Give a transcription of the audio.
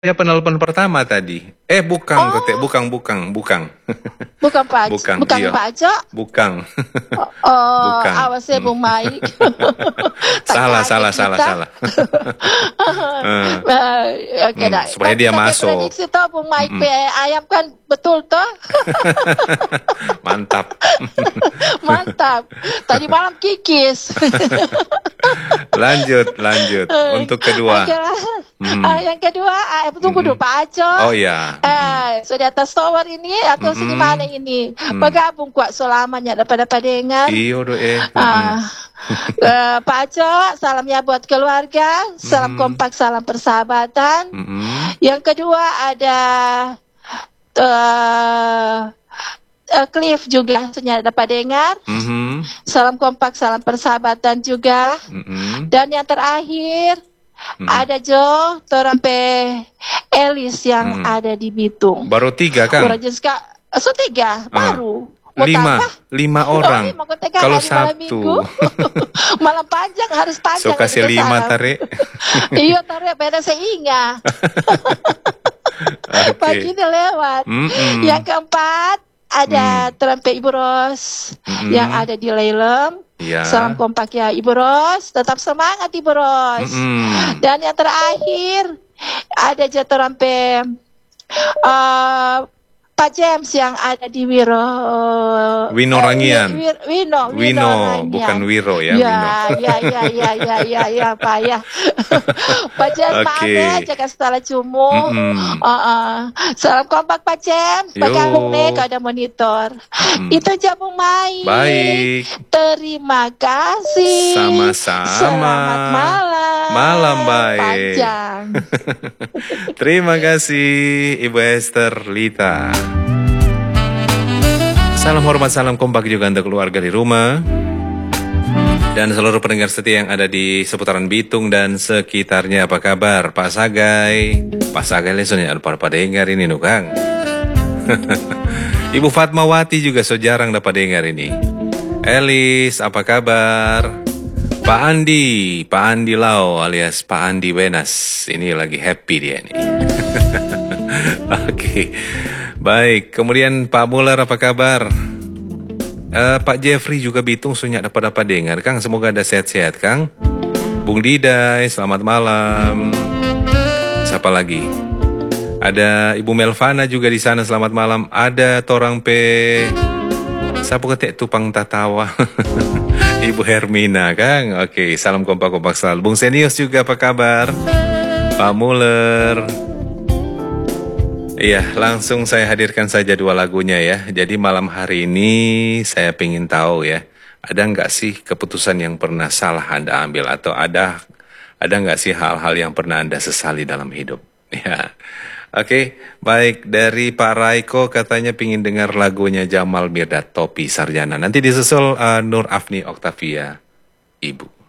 Ya penelpon pertama tadi. Bukan, Kote. Oh, Bukan. bukan Pak, Bukan, bukan iya. Pak Jo. Bukan. Oh, Bukan. awas ya Bung Maik. Tak Salah, kaget kita. salah. Eh, Oke dah. supaya Kan dia kita masuk. prediksi toh Bung Maik Mm-mm. ayam kan betul toh. Mantap. Mantap. Tadi malam kikis. Lanjut. Untuk kedua. Oke lah. Mm. Yang kedua, tunggu dulu Pak Aco. Oh ya. Sudah atas tower ini atau sini mana ini? Bergabung kuat selamanya daripada dengar. Iyo do Pak Aco, salamnya buat keluarga, salam kompak, salam persahabatan. Yang kedua ada Cliff juga sudah dapat dengar. Salam kompak, salam persahabatan juga. Dan yang terakhir ada Jo Torampe Elis yang ada di Bitung. Baru 3 kan? 3 baru. Mau 5 orang. Kalau malam 1 malam panjang harus panjang. so kasih 5 tarik. Iya tarik beda sehingga. Pagi ini lewat. Yang keempat ada Terempe Ibu Ros yang ada di Lelem. Salam kompak ya Ibu Ros, tetap semangat Ibu Ros. Dan yang terakhir ada Terempe Pak James yang ada di Winorangian. Wino, bukan Wiro ya. Ya Pak ya. Pak James mana jaga setara cumu. Salam kompak Pak James. Bergabung nih ada monitor. Itu Bung Maik. Baik. Terima kasih. Sama-sama. Selamat malam. Malam baik. Panjang. Terima kasih Ibu Esther Lita. Salam hormat, salam kompak juga untuk keluarga di rumah. Dan seluruh pendengar setia yang ada di seputaran Bitung dan sekitarnya. Apa kabar Pak Sagai? Pak Sagai lesonnya ada pada dengar ini no Kang. Ibu Fatmawati juga so jarang dapat dengar ini. Elis, apa kabar? Pak Andi Lau alias Pak Andi Wenas. Ini lagi happy dia nih. Oke. Baik, kemudian Pak Muller apa kabar? Pak Jeffrey juga Bitung sunyak dapat dengar Kang, semoga ada sehat-sehat Kang. Bung Didai, selamat malam. Siapa lagi? Ada Ibu Melvana juga di sana, selamat malam. Ada Torang P. Sapu ketek tupang tatawa. Ibu Hermina Kang. Oke, salam kompak-kompak selalu. Bung Senius juga apa kabar? Pak Muller. Iya, langsung saya hadirkan saja 2 lagunya ya. Jadi malam hari ini saya pengen tahu ya, ada nggak sih keputusan yang pernah salah Anda ambil atau ada nggak sih hal-hal yang pernah Anda sesali dalam hidup? Ya, oke, baik dari Pak Raiko katanya pingin dengar lagunya Jamal Mirdad Topi Sarjana. Nanti disusul Nur Afni Oktavia, Ibu.